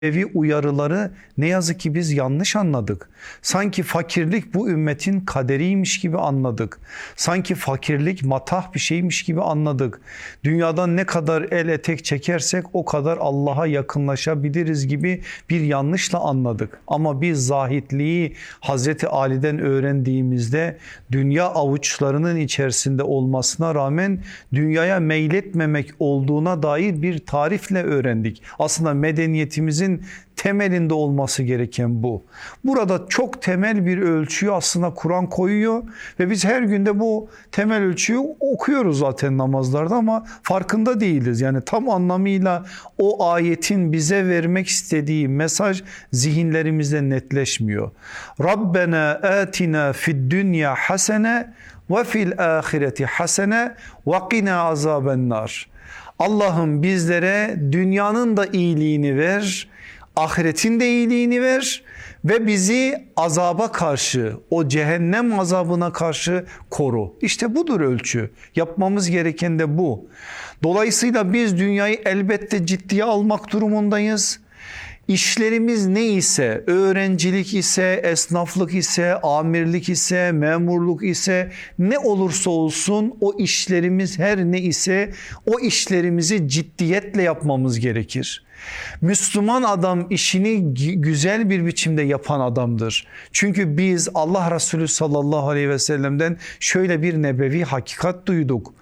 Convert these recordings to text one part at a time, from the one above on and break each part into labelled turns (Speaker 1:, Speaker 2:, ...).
Speaker 1: uyarıları ne yazık ki biz yanlış anladık. Sanki fakirlik bu ümmetin kaderiymiş gibi anladık. Sanki fakirlik matah bir şeymiş gibi anladık. Dünyadan ne kadar el etek çekersek o kadar Allah'a yakınlaşabiliriz gibi bir yanlışla anladık. Ama biz zahitliği Hazreti Ali'den öğrendiğimizde dünya avuçlarının içerisinde olmasına rağmen dünyaya meyletmemek olduğuna dair bir tarifle öğrendik. Aslında medeniyetimizin temelinde olması gereken bu. Burada çok temel bir ölçüyü aslında Kur'an koyuyor ve biz her günde bu temel ölçüyü okuyoruz zaten namazlarda ama farkında değiliz. Yani tam anlamıyla o ayetin bize vermek istediği mesaj zihinlerimizde netleşmiyor. Rabbena atina fid dünya hasene ve fil ahireti hasene ve qina azabennar. Allah'ım bizlere dünyanın da iyiliğini ver, ahiretin de iyiliğini ver ve bizi azaba karşı, o cehennem azabına karşı koru. İşte budur ölçü. Yapmamız gereken de bu. Dolayısıyla biz dünyayı elbette ciddiye almak durumundayız. İşlerimiz ne ise, öğrencilik ise, esnaflık ise, amirlik ise, memurluk ise, ne olursa olsun o işlerimiz her ne ise o işlerimizi ciddiyetle yapmamız gerekir. Müslüman adam işini güzel bir biçimde yapan adamdır. Çünkü biz Allah Resulü sallallahu aleyhi ve sellem'den şöyle bir nebevi hakikat duyduk.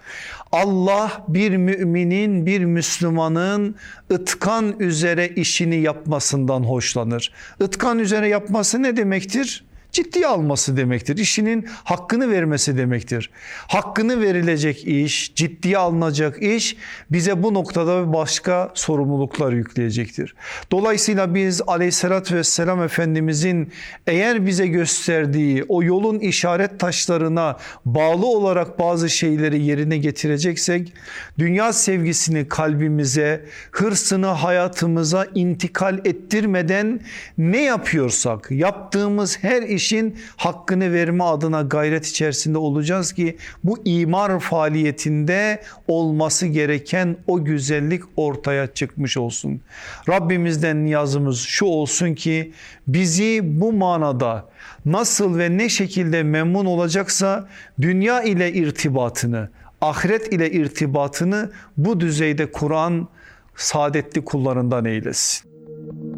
Speaker 1: Allah bir müminin, bir Müslümanın ıtkan üzere işini yapmasından hoşlanır. Itkan üzere yapması ne demektir? Ciddiye alması demektir. İşinin hakkını vermesi demektir. Hakkını verilecek iş, ciddiye alınacak iş bize bu noktada başka sorumluluklar yükleyecektir. Dolayısıyla biz Aleyhisselatü Vesselam Efendimizin eğer bize gösterdiği o yolun işaret taşlarına bağlı olarak bazı şeyleri yerine getireceksek, dünya sevgisini kalbimize, hırsını hayatımıza intikal ettirmeden ne yapıyorsak, yaptığımız her işin hakkını verme adına gayret içerisinde olacağız ki bu imar faaliyetinde olması gereken o güzellik ortaya çıkmış olsun. Rabbimizden niyazımız şu olsun ki bizi bu manada nasıl ve ne şekilde memnun olacaksa dünya ile irtibatını, ahiret ile irtibatını bu düzeyde Kur'an saadetli kullarından eylesin.